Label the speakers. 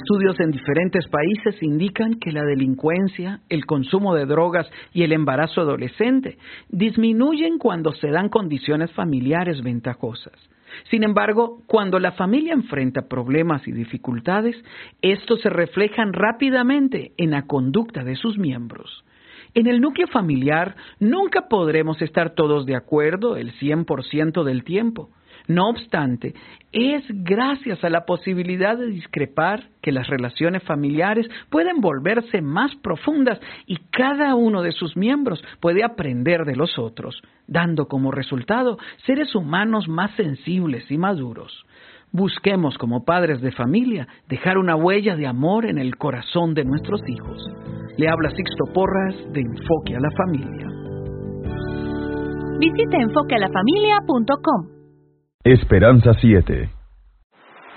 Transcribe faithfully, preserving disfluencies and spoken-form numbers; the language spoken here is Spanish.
Speaker 1: Estudios en diferentes países indican que la delincuencia, el consumo de drogas y el embarazo adolescente disminuyen cuando se dan condiciones familiares ventajosas. Sin embargo, cuando la familia enfrenta problemas y dificultades, estos se reflejan rápidamente en la conducta de sus miembros. En el núcleo familiar nunca podremos estar todos de acuerdo el cien por ciento del tiempo. No obstante, es gracias a la posibilidad de discrepar que las relaciones familiares pueden volverse más profundas y cada uno de sus miembros puede aprender de los otros, dando como resultado seres humanos más sensibles y maduros. Busquemos como padres de familia dejar una huella de amor en el corazón de nuestros hijos. Le habla Sixto Porras de Enfoque a la Familia.
Speaker 2: Visite enfoque a la familia punto com.
Speaker 3: Esperanza siete.